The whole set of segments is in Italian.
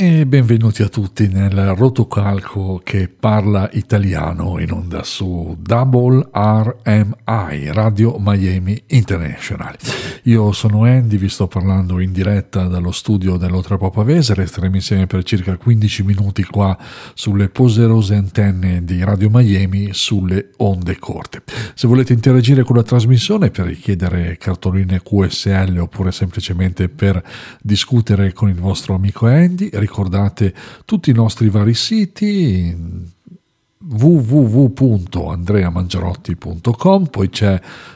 E benvenuti a tutti nel rotocalco che parla italiano in onda su Double RMI, Radio Miami International. Io sono Andy, vi sto parlando in diretta dallo studio dell'Oltrepò Pavese, resteremo insieme per circa 15 minuti qua sulle poderose antenne di Radio Miami sulle onde corte. Se volete interagire con la trasmissione per richiedere cartoline QSL oppure semplicemente per discutere con il vostro amico Andy, ricordate tutti i nostri vari siti www.andreamangiarotti.com, poi c'è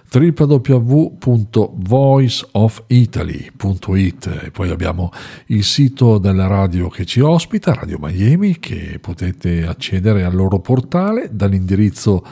www.voiceofitaly.it e poi abbiamo il sito della radio che ci ospita, Radio Miami, che potete accedere al loro portale dall'indirizzo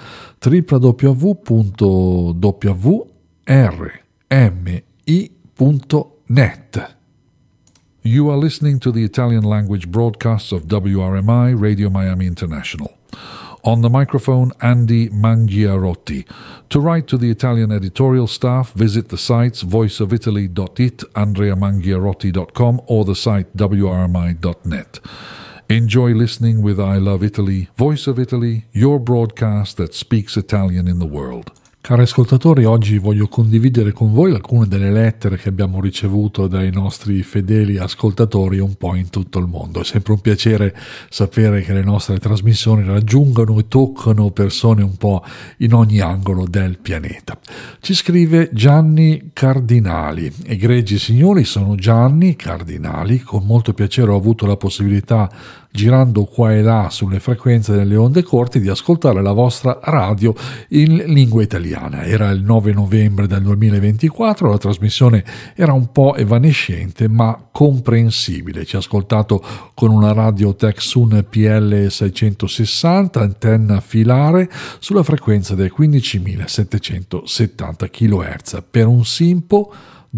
www.rmi.net. You are listening to the Italian language broadcasts of WRMI, Radio Miami International. On the microphone, Andy Mangiarotti. To write to the Italian editorial staff, visit the sites voiceofitaly.it, andreamangiarotti.com, or the site wrmi.net. Enjoy listening with I Love Italy, Voice of Italy, your broadcast that speaks Italian in the world. Cari ascoltatori, oggi voglio condividere con voi alcune delle lettere che abbiamo ricevuto dai nostri fedeli ascoltatori un po' in tutto il mondo. È sempre un piacere sapere che le nostre trasmissioni raggiungano e toccano persone un po' in ogni angolo del pianeta. Ci scrive Gianni Cardinali. Egregi signori, sono Gianni Cardinali. Con molto piacere ho avuto la possibilità, girando qua e là sulle frequenze delle onde corte, di ascoltare la vostra radio in lingua italiana. Era il 9 novembre del 2024, la trasmissione era un po' evanescente ma comprensibile. Ci ha ascoltato con una radio Texun PL 660, antenna filare, sulla frequenza dei 15.770 kHz per un Simpo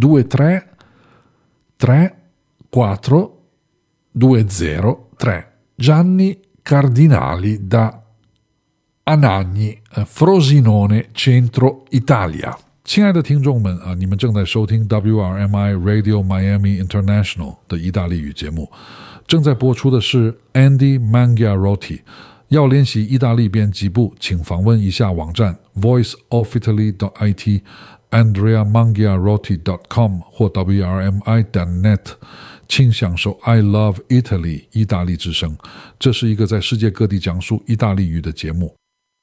2334203. Gianni Cardinali da Anagni, Frosinone, Centro Italia。 亲爱的听众们啊，你们正在收听 WRMI Radio Miami International 的意大利语节目，正在播出的是 Andy Mangiarotti。 要练习意大利编辑部，请访问一下网站 voiceofitaly.it andreamangiarotti.com 或 wrmi.net， 请享受 I Love Italy 意大利之声，这是一个在世界各地讲述意大利语的节目。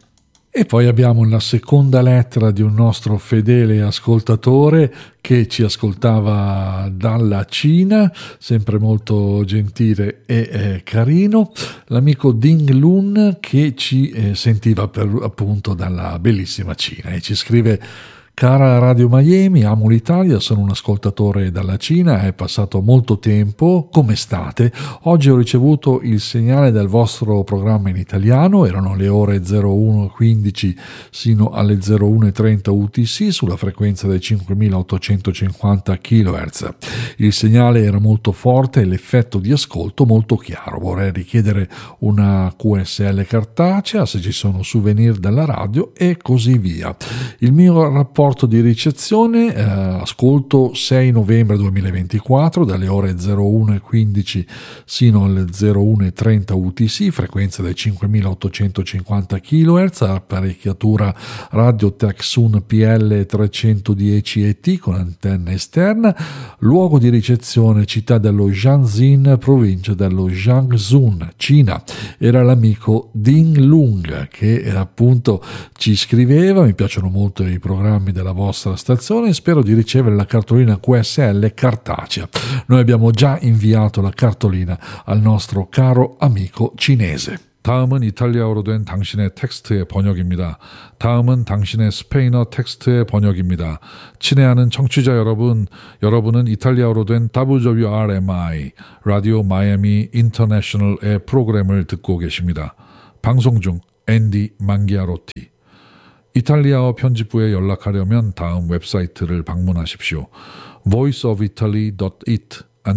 E poi abbiamo la seconda lettera di un nostro fedele ascoltatore che ci ascoltava dalla Cina, sempre molto gentile e carino, l'amico Ding Lun, che ci sentiva per appunto dalla bellissima Cina e ci scrive: cara Radio Miami, amo l'Italia, sono un ascoltatore dalla Cina, è passato molto tempo, come state? Oggi ho ricevuto il segnale del vostro programma in italiano, erano le ore 01:15 sino alle 01:30 UTC sulla frequenza dei 5.850 kHz. Il segnale era molto forte e l'effetto di ascolto molto chiaro. Vorrei richiedere una QSL cartacea, se ci sono souvenir dalla radio e così via. Il mio rapporto di ricezione, ascolto 6 novembre 2024 dalle ore 01:15 sino alle 01:30 UTC, frequenza dei 5.850 kHz, apparecchiatura radio Texun PL 310 ET con antenna esterna, luogo di ricezione città dello Jiangxin, provincia dello Jiangsu, Cina. Era l'amico Ding Lung che appunto ci scriveva: mi piacciono molto i programmi della vostra stazione e spero di ricevere la cartolina QSL cartacea. Noi abbiamo già inviato la cartolina al nostro caro amico cinese. 다음은 이탈리아어로 된 당신의 텍스트의 번역입니다. 다음은 당신의 스페인어 텍스트의 번역입니다. 친애하는 청취자 여러분, 여러분은 이탈리아어로 된 WRMI, 라디오 마이애미 인터내셔널의 프로그램을 듣고 계십니다. 방송 중 앤디 망기아로티. 이탈리아어 편집부에 연락하려면 다음 웹사이트를 방문하십시오. voiceofitaly.it,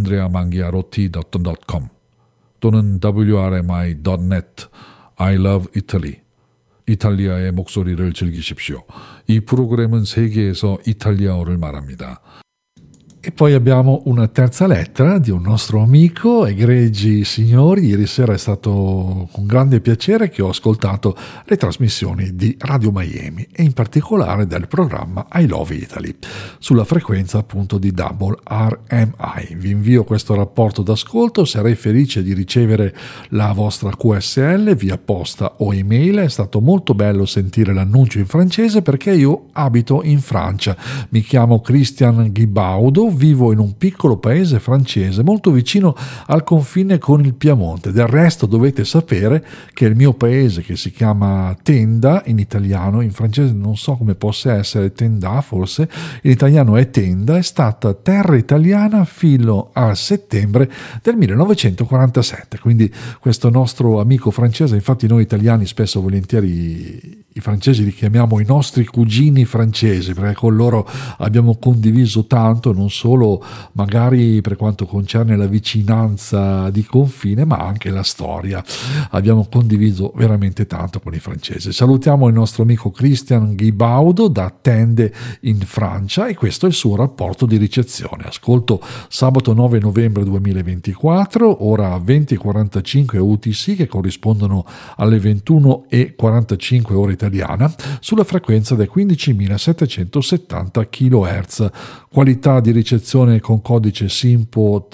andreamangiarotti.com 또는 wrmi.net, I Love Italy. 이탈리아의 목소리를 즐기십시오. 이 프로그램은 세계에서 이탈리아어를 말합니다. E poi abbiamo una terza lettera di un nostro amico. Egregi signori, ieri sera è stato con grande piacere che ho ascoltato le trasmissioni di Radio Miami e in particolare del programma I Love Italy sulla frequenza appunto di WRMI. Vi invio questo rapporto d'ascolto, sarei felice di ricevere la vostra QSL via posta o email. È stato molto bello sentire l'annuncio in francese perché io abito in Francia, mi chiamo Christian Guibaudo, vivo in un piccolo paese francese molto vicino al confine con il Piemonte. Del resto dovete sapere che il mio paese, che si chiama Tenda in italiano, in francese non so come possa essere Tenda, forse in italiano è Tenda, è stata terra italiana fino a settembre del 1947. Quindi questo nostro amico francese, infatti noi italiani spesso volentieri i francesi li chiamiamo i nostri cugini francesi, perché con loro abbiamo condiviso tanto, non solo magari per quanto concerne la vicinanza di confine, ma anche la storia. Abbiamo condiviso veramente tanto con i francesi. Salutiamo il nostro amico Christian Guibaudo da Tende in Francia e questo è il suo rapporto di ricezione. Ascolto sabato 9 novembre 2024, ora 20:45 UTC, che corrispondono alle 21:45 ore italiana, sulla frequenza dei 15.770 kHz. Qualità di ricezione con codice SINPO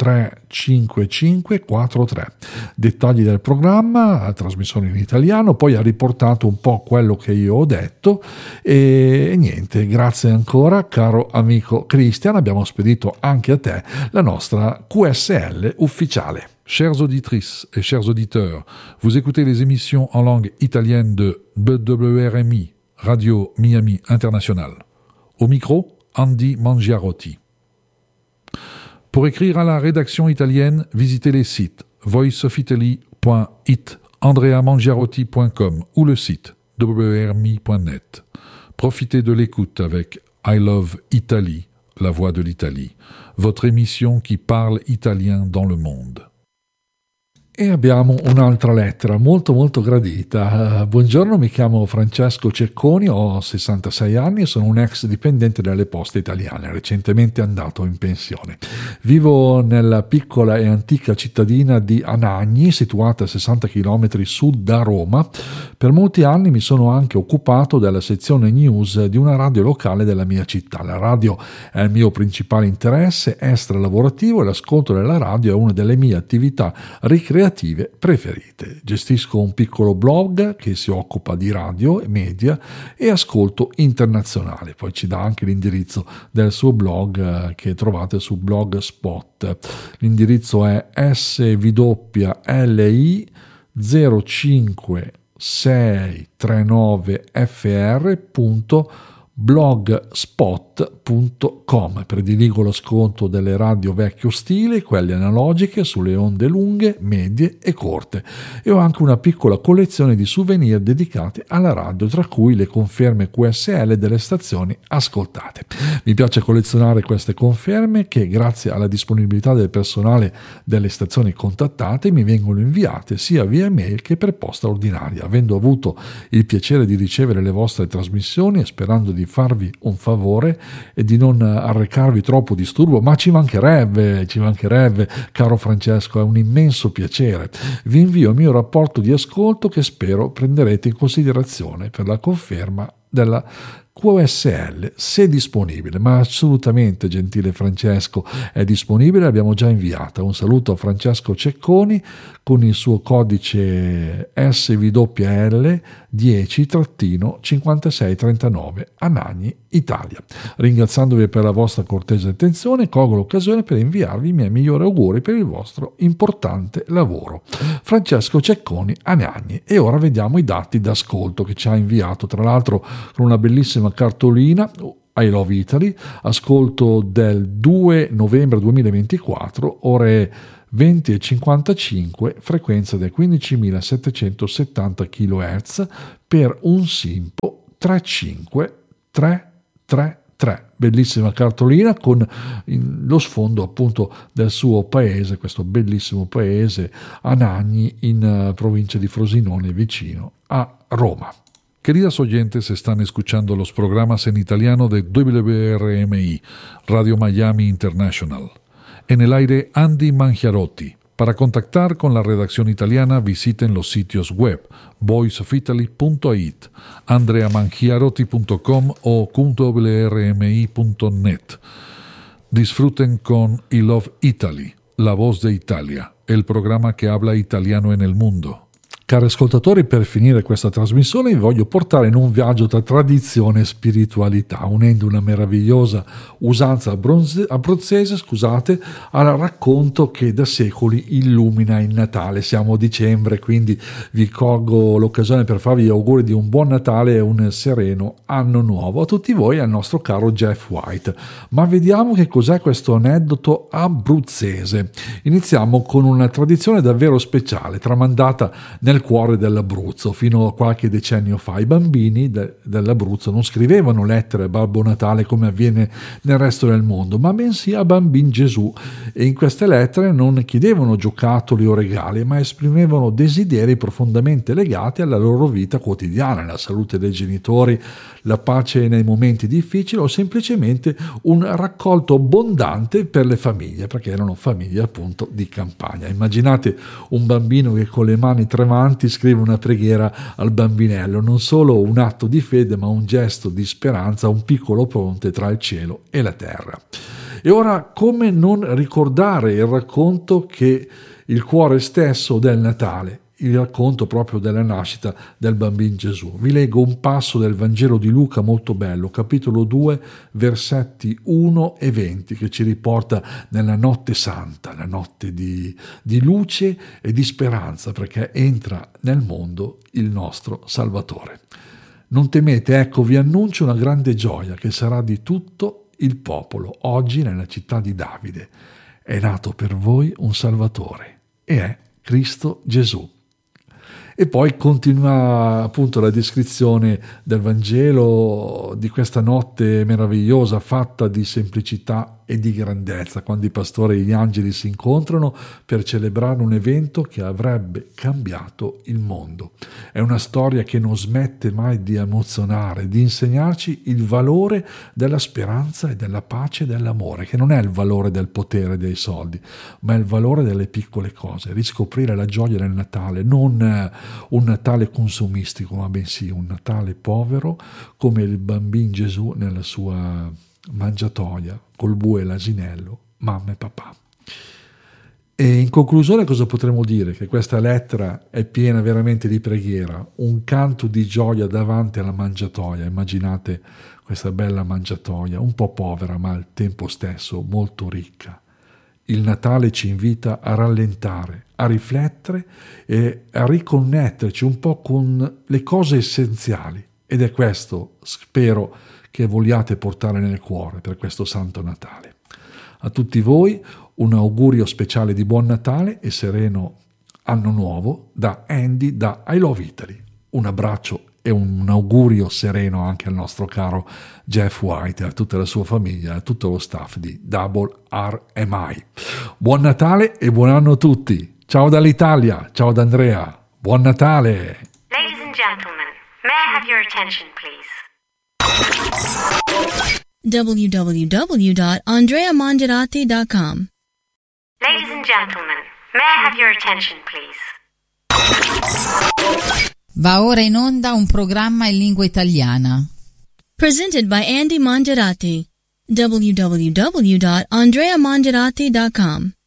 35543. Dettagli del programma, trasmissione in italiano, poi ha riportato un po' quello che io ho detto e niente, grazie ancora caro amico Christian, abbiamo spedito anche a te la nostra QSL ufficiale. Chères auditrices et chers auditeurs, vous écoutez les émissions en langue italienne de WRMI, Radio Miami International. Au micro, Andy Mangiarotti. Pour écrire à la rédaction italienne, visitez les sites voiceofitaly.it, andreamangiarotti.com ou le site wrmi.net. Profitez de l'écoute avec I Love Italy, la voix de l'Italie, votre émission qui parle italien dans le monde. E abbiamo un'altra lettera molto molto gradita. Buongiorno, mi chiamo Francesco Cecconi, ho 66 anni e sono un ex dipendente delle poste italiane, recentemente andato in pensione. Vivo nella piccola e antica cittadina di Anagni, situata a 60 km sud da Roma. Per molti anni mi sono anche occupato della sezione news di una radio locale della mia città. La radio è il mio principale interesse extra lavorativo e l'ascolto della radio è una delle mie attività ricreative preferite. Gestisco un piccolo blog che si occupa di radio e media e ascolto internazionale. Poi ci dà anche l'indirizzo del suo blog che trovate su Blogspot. L'indirizzo è swip0639fr.blogspot.com. Prediligo l'ascolto delle radio vecchio stile, quelle analogiche sulle onde lunghe, medie e corte, e ho anche una piccola collezione di souvenir dedicati alla radio, tra cui le conferme QSL delle stazioni ascoltate. Mi piace collezionare queste conferme che, grazie alla disponibilità del personale delle stazioni contattate, mi vengono inviate sia via mail che per posta ordinaria. Avendo avuto il piacere di ricevere le vostre trasmissioni e sperando di farvi un favore e di non arrecarvi troppo disturbo, ma ci mancherebbe, caro Francesco, è un immenso piacere. Vi invio il mio rapporto di ascolto che spero prenderete in considerazione per la conferma della QSL, se disponibile, ma assolutamente, gentile Francesco, è disponibile, l'abbiamo già inviata. Un saluto a Francesco Cecconi con il suo codice SWL 10-5639 Anagni, Italia. Ringraziandovi per la vostra cortese attenzione, colgo l'occasione per inviarvi i miei migliori auguri per il vostro importante lavoro. Francesco Cecconi, Anagni. E ora vediamo i dati d'ascolto che ci ha inviato, tra l'altro con una bellissima cartolina. I Love Italy, ascolto del 2 novembre 2024, ore 20:55, frequenza del 15.770 kHz per un SINPO 35333. Bellissima cartolina con lo sfondo appunto del suo paese, questo bellissimo paese Anagni in provincia di Frosinone, vicino a Roma. Queridas oyentes, están escuchando los programas en italiano de WRMI, Radio Miami International. En el aire, Andy Mangiarotti. Para contactar con la redacción italiana, visiten los sitios web voiceofitaly.it, andreamangiarotti.com o wrmi.net. Disfruten con I Love Italy, la voz de Italia, el programa che habla italiano en el mundo. Cari ascoltatori, per finire questa trasmissione vi voglio portare in un viaggio tra tradizione e spiritualità, unendo una meravigliosa usanza abruzzese, al racconto che da secoli illumina il Natale. Siamo a dicembre, quindi vi colgo l'occasione per farvi gli auguri di un buon Natale e un sereno anno nuovo a tutti voi e al nostro caro Jeff White. Ma vediamo che cos'è questo aneddoto abruzzese. Iniziamo con una tradizione davvero speciale, tramandata nel cuore dell'Abruzzo. Fino a qualche decennio fa i bambini dell'Abruzzo non scrivevano lettere a Babbo Natale come avviene nel resto del mondo, ma bensì a Bambin Gesù, e in queste lettere non chiedevano giocattoli o regali, ma esprimevano desideri profondamente legati alla loro vita quotidiana, la salute dei genitori, la pace nei momenti difficili o semplicemente un raccolto abbondante per le famiglie, perché erano famiglie appunto di campagna. Immaginate un bambino che con le mani tremanti scrive una preghiera al bambinello, non solo un atto di fede ma un gesto di speranza, un piccolo ponte tra il cielo e la terra. E ora, come non ricordare il racconto che il cuore stesso del Natale, il racconto proprio della nascita del bambino Gesù. Vi leggo un passo del Vangelo di Luca molto bello, capitolo 2, versetti 1 e 20, che ci riporta nella notte santa, la notte di luce e di speranza, perché entra nel mondo il nostro Salvatore. Non temete, ecco vi annuncio una grande gioia che sarà di tutto il popolo. Oggi nella città di Davide è nato per voi un Salvatore e è Cristo Gesù. E poi continua appunto la descrizione del Vangelo di questa notte meravigliosa fatta di semplicità e di grandezza, quando i pastori e gli angeli si incontrano per celebrare un evento che avrebbe cambiato il mondo. È una storia che non smette mai di emozionare, di insegnarci il valore della speranza e della pace e dell'amore, che non è il valore del potere e dei soldi, ma è il valore delle piccole cose, riscoprire la gioia del Natale, non un Natale consumistico, ma bensì un Natale povero come il bambino Gesù nella sua mangiatoia col bue e l'asinello, mamma e papà. E in conclusione cosa potremmo dire? Che questa lettera è piena veramente di preghiera, un canto di gioia davanti alla mangiatoia. Immaginate questa bella mangiatoia, un po' povera ma al tempo stesso molto ricca. Il Natale ci invita a rallentare, a riflettere e a riconnetterci un po' con le cose essenziali. Ed è questo, spero, che vogliate portare nel cuore per questo Santo Natale. A tutti voi un augurio speciale di buon Natale e sereno anno nuovo da Andy da I Love Italy. Un abbraccio e un augurio sereno anche al nostro caro Jeff White, a tutta la sua famiglia, a tutto lo staff di WRMI. Buon Natale e buon anno a tutti. Ciao dall'Italia, ciao da Andrea. Buon Natale. Ladies and gentlemen, may I have your attention, please? www.andreamangiarati.com. Ladies and gentlemen, may I have your attention, please? Va ora in onda un programma in lingua italiana. Presented by Andy Mangiarati. www.andreamangiarati.com.